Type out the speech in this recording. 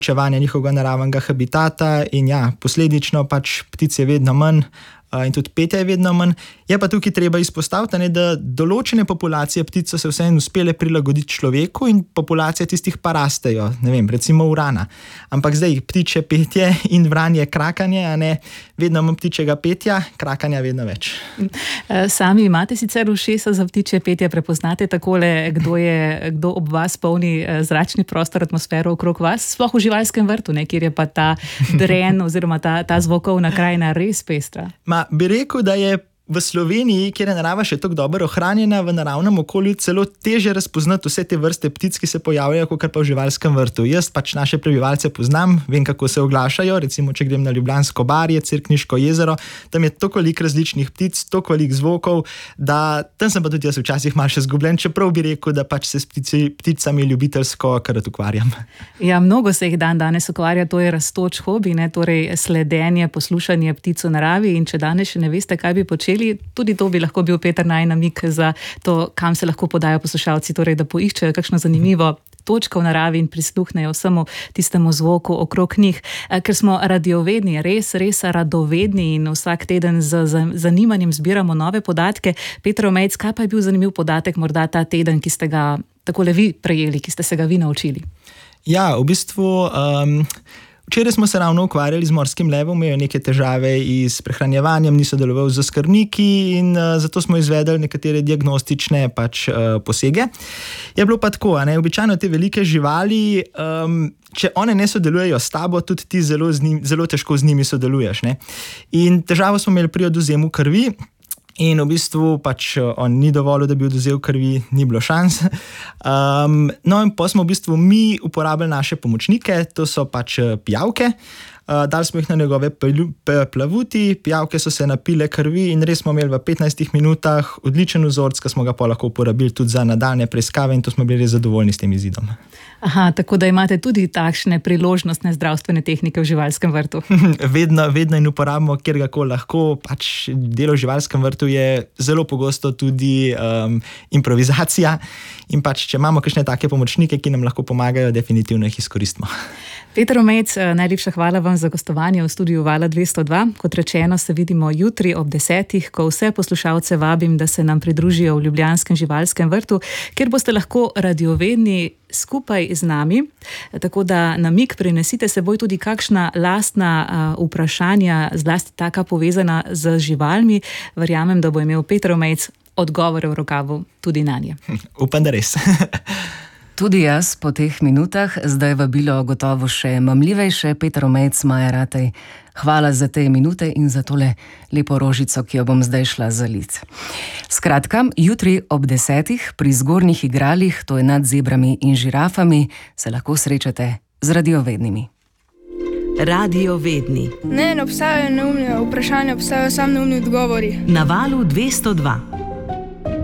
uničevanja njihovega naravnega habitata in posledično pač ptic je vedno manj. In tudi petja je vedno manj. Je pa tukaj treba izpostaviti, da določene populacije ptic so se vseeno uspele prilagoditi človeku in populacije tistih pa rastejo, ne vem, recimo urana. Ampak zdaj ptiče petje in vranje krakanje, vedno manj ptičjega petja, krakanja vedno več. Sami imate sicer ušesa za ptičje petje, prepoznate takole, kdo ob vas polni zračni prostor, atmosfero okrog vas, sploh v živalskem vrtu, kjer je pa ta dren oziroma ta zvokovna krajina res pestra. Bi rekel, da je v Sloveniji, kjer je narava še tako dobro ohranjena, v naravnem okolju celo teže razpoznati vse te vrste ptic, ki se pojavljajo, kot pa v živalskem vrtu. Jaz pač naše prebivalce poznam, vem, kako se oglašajo, recimo, če grem na Ljubljansko barje, Cerkniško jezero, tam je toliko različnih ptic, toliko zvokov, da tam sem pa tudi jaz včasih malo še zgubljen, čeprav bi rekel, da pač se s pticami ljubiteljsko kar ukvarjam. Ja, mnogo se jih danes ukvarja, to je rastoč hobi, torej sledenje, poslušanje ptic v naravi, in če danes še ne veste, kaj bi počeli, tudi to bi lahko bil Peter naj namig za to, kam se lahko podajo poslušalci, torej da poiščejo kakšno zanimivo točko v naravi in prisluhnejo vsemu tistemu zvoku okrog njih. Ker smo radiovedni, res radovedni in vsak teden z zanimanjem zbiramo nove podatke. Peter Omejc, kaj pa je bil zanimiv podatek morda ta teden, ki ste ga takole vi prejeli, ki ste se ga vi naučili? Ja, v bistvu včeraj smo se ravno ukvarjali z morskim levom, imajo neke težave s prehranjevanjem, niso delovali z skrbniki in zato smo izvedli nekatere diagnostične posege. Je bilo pa tako, običajno te velike živali, če one ne sodelujejo s tabo, tudi ti zelo težko z njimi sodeluješ. In težavo smo imeli pri odvzemu krvi. In v bistvu on ni dovolil, da bi odvzel krvi, ni bilo šans. No in pa smo v bistvu mi uporabljali naše pomočnike, to so pijavke. Dali smo jih na njegove plavuti, pijavke so se napile krvi in res smo imeli v 15 minutah odličen vzorec, ki smo ga pa lahko uporabili tudi za nadaljne preiskave in to smo bili res zadovoljni s tem izidom. Aha, tako da imate tudi takšne priložnostne zdravstvene tehnike v živalskem vrtu. Vedno in uporabimo, kjer ga lahko. Delo v živalskem vrtu je zelo pogosto tudi improvizacija in če imamo kakšne take pomočnike, ki nam lahko pomagajo, definitivno jih izkoristimo. Peter Omejc, najlepša hvala vam za gostovanje v studiu Vala 202. Kot rečeno, se vidimo jutri ob 10:00, ko vse poslušalce vabim, da se nam pridružijo v Ljubljanskem živalskem vrtu, kjer boste lahko radiovedni skupaj z nami, tako da namig prinesite seboj tudi kakšna lastna vprašanja, zlasti taka povezana z živalmi. Verjamem, da bo imel Peter Omejc odgovore v rokavu tudi nanje. Upam, da res. Tudi jaz po teh minutah, zdaj vabilo gotovo še mamljivejše. Peter Omejc, Maja Ratej, hvala za te minute in za tole lepo rožico, ki jo bom zdaj šla zalit. Skratka, jutri ob 10:00 pri Zgornjih igralih, to je nad zebrami in žirafami, se lahko srečate z radiovednimi. Radiovedni. Ne obstajajo neumne vprašanja, obstajajo samo neumni odgovori. Na Valu 202.